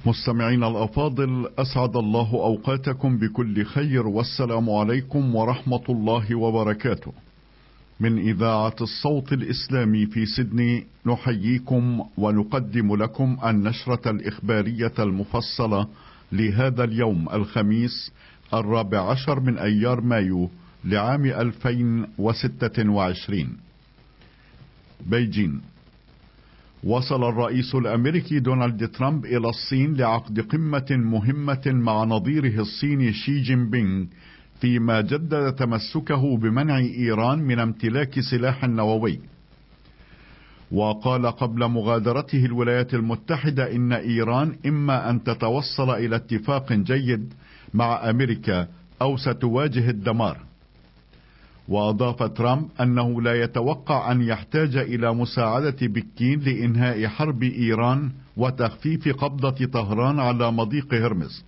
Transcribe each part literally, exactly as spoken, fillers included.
مستمعين الأفاضل، أسعد الله أوقاتكم بكل خير، والسلام عليكم ورحمة الله وبركاته. من إذاعة الصوت الإسلامي في سيدني نحييكم ونقدم لكم النشرة الإخبارية المفصلة لهذا اليوم الخميس الرابع عشر من أيار مايو لعام ألفين وستة وعشرين. بيجين. وصل الرئيس الأمريكي دونالد ترامب إلى الصين لعقد قمة مهمة مع نظيره الصيني شي جين بينغ، فيما جدد تمسكه بمنع إيران من امتلاك سلاح نووي. وقال قبل مغادرته الولايات المتحدة إن إيران إما أن تتوصل إلى اتفاق جيد مع أمريكا أو ستواجه الدمار. وأضاف ترامب أنه لا يتوقع أن يحتاج إلى مساعدة بكين لإنهاء حرب إيران وتخفيف قبضة طهران على مضيق هرمز.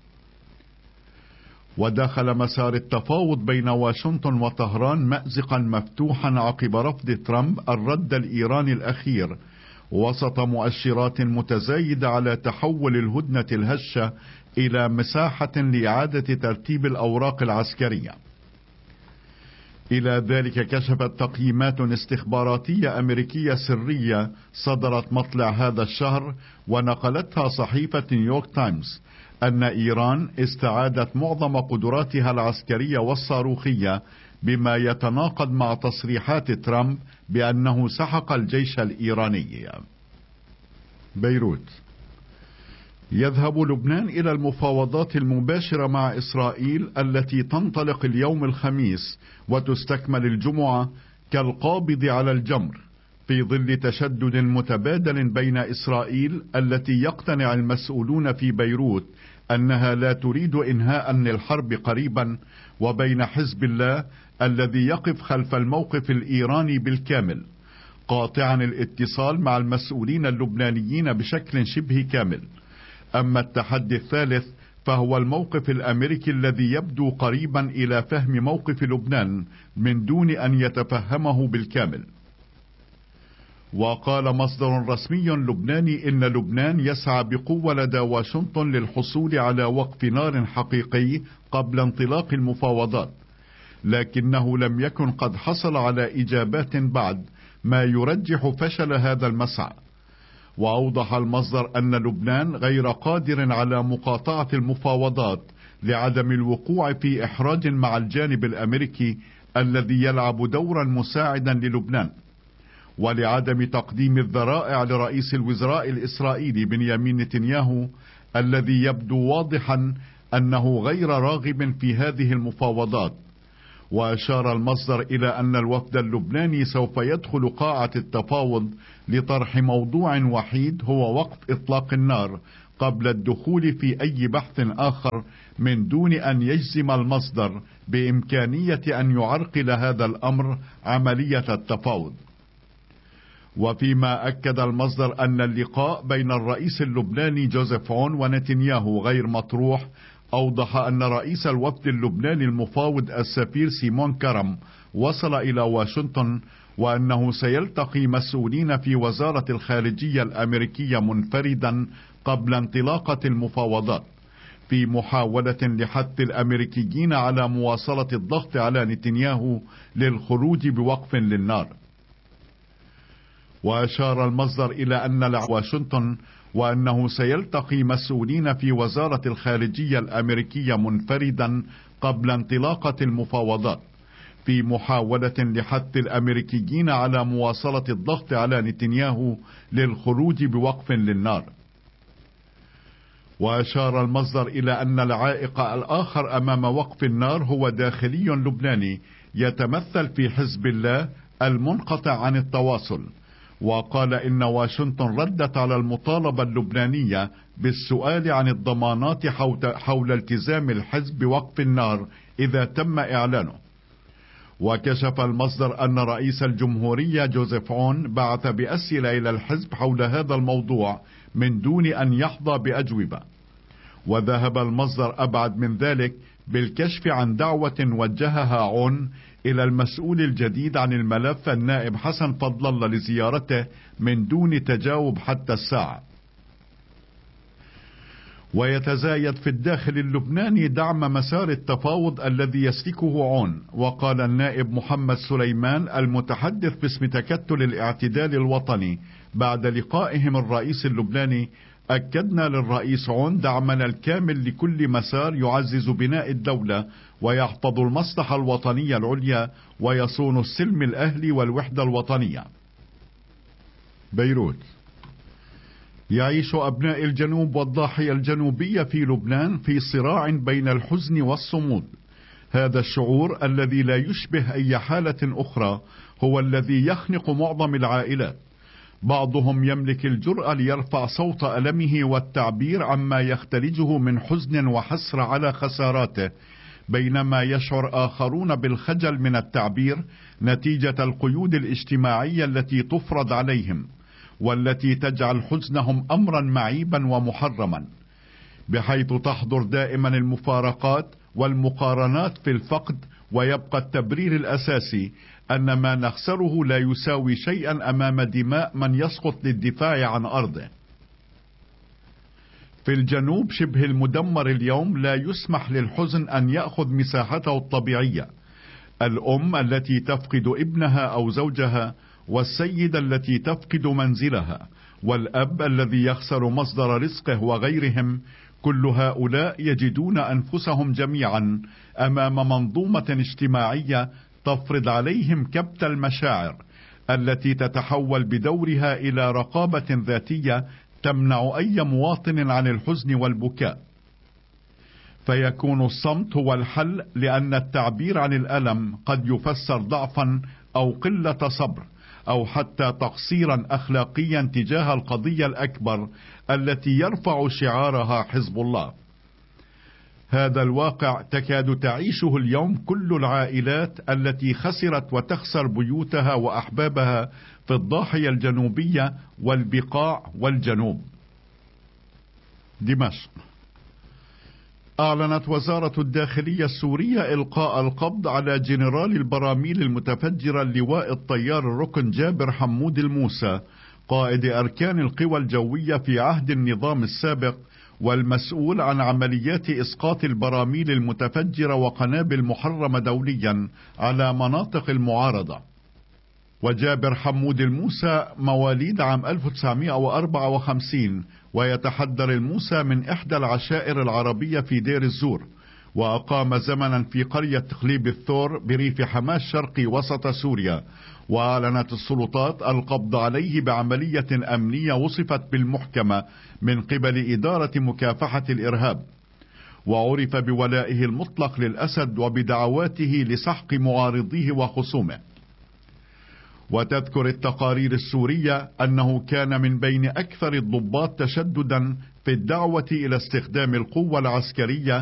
ودخل مسار التفاوض بين واشنطن وطهران مأزقا مفتوحا عقب رفض ترامب الرد الإيراني الأخير، وسط مؤشرات متزايدة على تحول الهدنة الهشة إلى مساحة لإعادة ترتيب الأوراق العسكرية. إلى ذلك كشفت تقييمات استخباراتية أمريكية سرية صدرت مطلع هذا الشهر ونقلتها صحيفة نيويورك تايمز أن إيران استعادت معظم قدراتها العسكرية والصاروخية، بما يتناقض مع تصريحات ترامب بأنه سحق الجيش الإيراني. بيروت. يذهب لبنان إلى المفاوضات المباشرة مع إسرائيل التي تنطلق اليوم الخميس وتستكمل الجمعة كالقابض على الجمر، في ظل تشدد متبادل بين إسرائيل التي يقتنع المسؤولون في بيروت أنها لا تريد إنهاء للحرب قريبا، وبين حزب الله الذي يقف خلف الموقف الإيراني بالكامل، قاطعا الاتصال مع المسؤولين اللبنانيين بشكل شبه كامل. أما التحدي الثالث فهو الموقف الأمريكي الذي يبدو قريبا إلى فهم موقف لبنان من دون أن يتفهمه بالكامل. وقال مصدر رسمي لبناني إن لبنان يسعى بقوة لدى واشنطن للحصول على وقف نار حقيقي قبل انطلاق المفاوضات، لكنه لم يكن قد حصل على إجابات بعد، ما يرجح فشل هذا المسعى. وأوضح المصدر أن لبنان غير قادر على مقاطعة المفاوضات لعدم الوقوع في إحراج مع الجانب الأمريكي الذي يلعب دورا مساعدا للبنان، ولعدم تقديم الذرائع لرئيس الوزراء الإسرائيلي بنيامين نتنياهو الذي يبدو واضحا أنه غير راغب في هذه المفاوضات. وأشار المصدر إلى أن الوفد اللبناني سوف يدخل قاعة التفاوض لطرح موضوع وحيد هو وقف إطلاق النار، قبل الدخول في أي بحث آخر، من دون أن يجزم المصدر بإمكانية أن يعرقل هذا الأمر عملية التفاوض. وفيما أكد المصدر أن اللقاء بين الرئيس اللبناني جوزيف عون ونتنياهو غير مطروح، أوضح أن رئيس الوفد اللبناني المفاوض السفير سيمون كرم وصل إلى واشنطن، وأنه سيلتقي مسؤولين في وزارة الخارجية الأمريكية منفردا قبل انطلاقة المفاوضات، في محاولة لحث الأمريكيين على مواصلة الضغط على نتنياهو للخروج بوقف للنار. وأشار المصدر إلى أن واشنطن وأنه سيلتقي مسؤولين في وزارة الخارجية الأمريكية منفردا قبل انطلاقة المفاوضات، في محاولة لحث الأمريكيين على مواصلة الضغط على نتنياهو للخروج بوقف للنار. وأشار المصدر إلى أن العائق الآخر أمام وقف النار هو داخلي لبناني يتمثل في حزب الله المنقطع عن التواصل. وقال إن واشنطن ردت على المطالبة اللبنانية بالسؤال عن الضمانات حول التزام الحزب بوقف النار إذا تم إعلانه. وكشف المصدر أن رئيس الجمهورية جوزيف عون بعث بأسئلة إلى الحزب حول هذا الموضوع من دون أن يحظى بأجوبة. وذهب المصدر أبعد من ذلك بالكشف عن دعوة وجهها عون إلى المسؤول الجديد عن الملف النائب حسن فضل الله لزيارته من دون تجاوب حتى الساعة. ويتزايد في الداخل اللبناني دعم مسار التفاوض الذي يسلكه عون. وقال النائب محمد سليمان المتحدث باسم تكتل الاعتدال الوطني بعد لقائهم الرئيس اللبناني: أكدنا للرئيس عون دعمنا الكامل لكل مسار يعزز بناء الدولة ويحفظ المصلحة الوطنية العليا ويصون السلم الأهلي والوحدة الوطنية. بيروت: يعيش أبناء الجنوب والضاحية الجنوبية في لبنان في صراع بين الحزن والصمود. هذا الشعور الذي لا يشبه أي حالة أخرى هو الذي يخنق معظم العائلات. بعضهم يملك الجرأة ليرفع صوت ألمه والتعبير عما يختلجه من حزن وحسرة على خساراته، بينما يشعر آخرون بالخجل من التعبير نتيجة القيود الاجتماعية التي تفرض عليهم، والتي تجعل حزنهم أمرا معيبا ومحرما، بحيث تحضر دائما المفارقات والمقارنات في الفقد، ويبقى التبرير الأساسي أن ما نخسره لا يساوي شيئا أمام دماء من يسقط للدفاع عن أرضه. في الجنوب شبه المدمر اليوم لا يسمح للحزن أن يأخذ مساحته الطبيعية. الأم التي تفقد ابنها أو زوجها، والسيدة التي تفقد منزلها، والأب الذي يخسر مصدر رزقه وغيرهم، كل هؤلاء يجدون أنفسهم جميعا أمام منظومة اجتماعية تفرض عليهم كبت المشاعر التي تتحول بدورها إلى رقابة ذاتية تمنع أي مواطن عن الحزن والبكاء. فيكون الصمت هو الحل، لأن التعبير عن الألم قد يفسر ضعفا أو قلة صبر أو حتى تقصيرا أخلاقيا تجاه القضية الأكبر التي يرفع شعارها حزب الله. هذا الواقع تكاد تعيشه اليوم كل العائلات التي خسرت وتخسر بيوتها وأحبابها في الضاحية الجنوبية والبقاع والجنوب. دمشق: أعلنت وزارة الداخلية السورية إلقاء القبض على جنرال البراميل المتفجرة اللواء الطيار الركن جابر حمود الموسى، قائد أركان القوى الجوية في عهد النظام السابق، والمسؤول عن عمليات إسقاط البراميل المتفجرة وقنابل محرمة دوليا على مناطق المعارضة. وجابر حمود الموسى مواليد عام ألف وتسعمائة وأربعة وخمسين، ويتحدر الموسى من إحدى العشائر العربية في دير الزور، وأقام زمنا في قرية تقليب الثور بريف حماة شرقي وسط سوريا. وأعلنت السلطات القبض عليه بعملية أمنية وصفت بالمحكمة من قبل إدارة مكافحة الإرهاب، وعرف بولائه المطلق للأسد وبدعواته لسحق معارضيه وخصومه. وتذكر التقارير السورية أنه كان من بين أكثر الضباط تشددا في الدعوة إلى استخدام القوة العسكرية